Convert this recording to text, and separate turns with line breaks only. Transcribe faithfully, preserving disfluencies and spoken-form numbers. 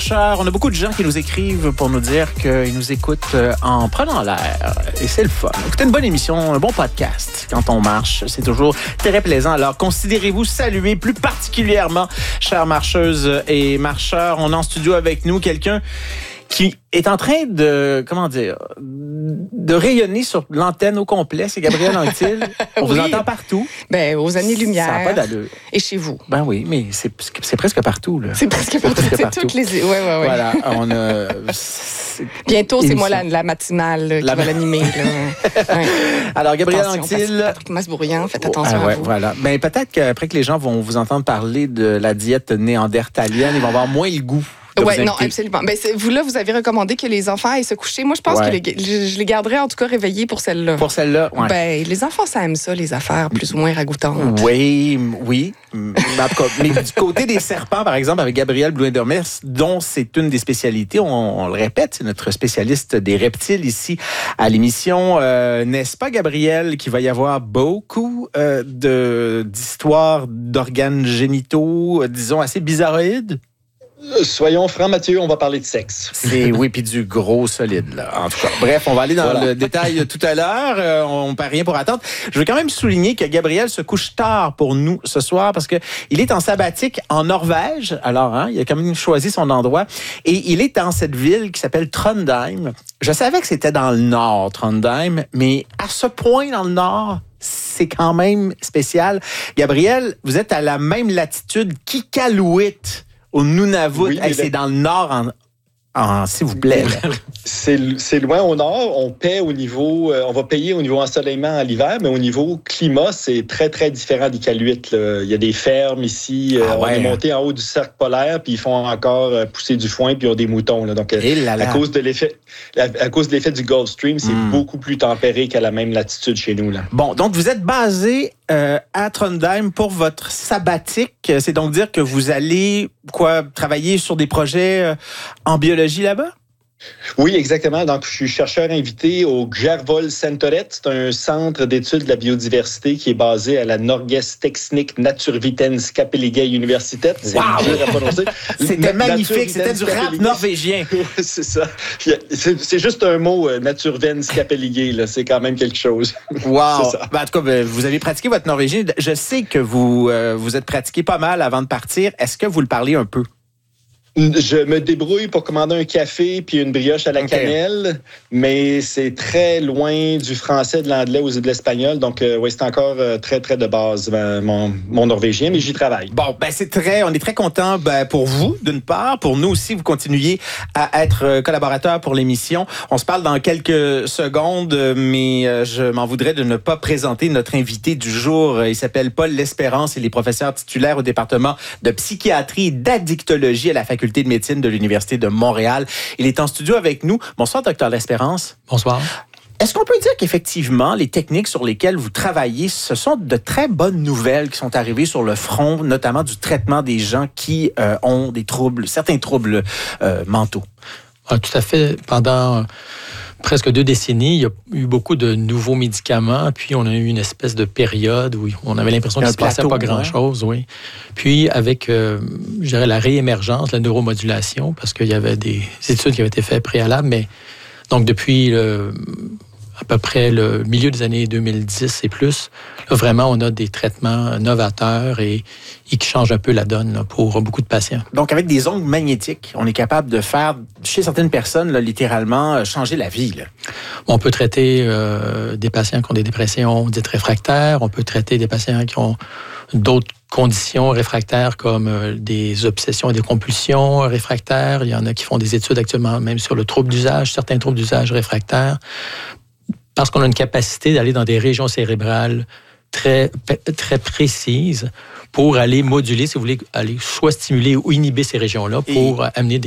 marcheurs. On a beaucoup de gens qui nous écrivent pour nous dire qu'ils nous écoutent en prenant l'air. Et c'est le fun. Écoutez, une bonne émission, un bon podcast quand on marche. C'est toujours très plaisant. Alors, considérez-vous salués plus particulièrement, chères marcheuses et marcheurs. On a en studio avec nous quelqu'un qui est en train de, comment dire, de rayonner sur l'antenne au complet. C'est Gabrielle Anctil. On oui. vous entend partout.
Ben, aux années-lumière.
Ça n'a pas d'allure.
Et chez vous.
Ben oui, mais c'est, c'est presque partout, là.
C'est presque partout. C'est, presque c'est partout. Toutes les... Ouais, ouais, ouais.
Voilà, on a...
Bientôt, c'est moi la, la matinale là, qui la... va l'animer. Là. Ouais.
Alors, Gabrielle Anctil...
Patrick Masbourian, faites attention
ah, ouais,
à vous.
Voilà. Ben, peut-être qu'après que les gens vont vous entendre parler de la diète néandertalienne, ils vont avoir moins le goût.
Oui, non, absolument. Ben, vous, là, vous avez recommandé que les enfants aillent se coucher. Moi, je pense ouais. que les, je, je les garderais en tout cas réveillés pour celle-là.
Pour celle-là, oui.
Ben, les enfants, ça aime ça, les affaires plus ou moins ragoûtantes.
Oui, oui. En tout cas, mais du côté des serpents, par exemple, avec Gabrielle Blouin-Dermers, dont c'est une des spécialités, on, on le répète, c'est notre spécialiste des reptiles ici à l'émission. Euh, n'est-ce pas, Gabrielle, qu'il va y avoir beaucoup euh, de, d'histoires d'organes génitaux, euh, disons, assez bizarroïdes?
Soyons francs, Mathieu, on va parler de sexe.
C'est, oui, puis du gros solide, là. En tout cas, bref, on va aller dans voilà. le détail tout à l'heure. Euh, on ne perd rien pour attendre. Je veux quand même souligner que Gabriel se couche tard pour nous ce soir parce que il est en sabbatique en Norvège. Alors, hein, il a quand même choisi son endroit. Et il est dans cette ville qui s'appelle Trondheim. Je savais que c'était dans le nord, Trondheim, mais à ce point dans le nord... c'est quand même spécial. Gabriel, vous êtes à la même latitude qu'Iqaluit, au Nunavut. Oui, hey, c'est dans le nord, en, en, s'il vous plaît.
c'est, c'est loin au nord. On paie au niveau, euh, on va payer au niveau ensoleillement à l'hiver, mais au niveau climat, c'est très, très différent d'Iqaluit. Là. Il y a des fermes ici. Ah, euh, ouais. On est monté en haut du cercle polaire, puis ils font encore euh, pousser du foin, puis ils ont des moutons. Là. Donc, euh, là là. À, cause de l'effet, à, à cause de l'effet du Gulf Stream, c'est mm. beaucoup plus tempéré qu'à la même latitude chez nous. Là.
Bon, donc vous êtes basé euh, à Trondheim pour votre sabbatique. C'est donc dire que vous allez quoi travailler sur des projets euh, en biologie là-bas?
Oui, exactement. Donc, je suis chercheur invité au Gjærvoll-senteret. C'est un centre d'études de la biodiversité qui est basé à la Norges Teknisk Naturvitenskapelige Universitet. C'est
wow!
dur à prononcer.
C'était magnifique. C'était du rap norvégien.
C'est ça. C'est, c'est juste un mot, euh, Naturvitenskapelige. Là. C'est quand même quelque chose.
Wow! Ben, en tout cas, vous avez pratiqué votre norvégien. Je sais que vous euh, vous êtes pratiqué pas mal avant de partir. Est-ce que vous le parlez un peu?
Je me débrouille pour commander un café puis une brioche à la okay. cannelle, mais c'est très loin du français, de l'anglais ou de l'espagnol. Donc, euh, oui, c'est encore euh, très, très de base, ben, mon, mon norvégien, mais j'y travaille.
Bon, ben c'est très, on est très content ben, pour vous, d'une part. Pour nous aussi, vous continuez à être collaborateur pour l'émission. On se parle dans quelques secondes, mais euh, je m'en voudrais de ne pas présenter notre invité du jour. Il s'appelle Paul L'Espérance. Il est professeur titulaire au département de psychiatrie et d'addictologie à la faculté de médecine de l'Université de Montréal. Il est en studio avec nous. Bonsoir, docteur L'Espérance.
Bonsoir.
Est-ce qu'on peut dire qu'effectivement, les techniques sur lesquelles vous travaillez, ce sont de très bonnes nouvelles qui sont arrivées sur le front, notamment du traitement des gens qui euh, ont des troubles, certains troubles euh, mentaux?
Ah, tout à fait. Pendant presque deux décennies, il y a eu beaucoup de nouveaux médicaments, puis on a eu une espèce de période où on avait l'impression qu'il ne se passait pas grand-chose. Oui. Puis avec, euh, je dirais, la réémergence, la neuromodulation, parce qu'il y avait des études qui avaient été faites préalables, mais donc depuis le, à peu près le milieu des années deux mille dix et plus, là, vraiment, on a des traitements novateurs et, et qui changent un peu la donne là, pour beaucoup de patients.
Donc, avec des ondes magnétiques, on est capable de faire, chez certaines personnes, là, littéralement, changer la vie. Là.
On peut traiter euh, des patients qui ont des dépressions dites réfractaires. On peut traiter des patients qui ont d'autres conditions réfractaires comme euh, des obsessions et des compulsions réfractaires. Il y en a qui font des études actuellement même sur le trouble d'usage, certains troubles d'usage réfractaires. Parce qu'on a une capacité d'aller dans des régions cérébrales très, très précises pour aller moduler, si vous voulez, aller soit stimuler ou inhiber ces régions-là pour et amener des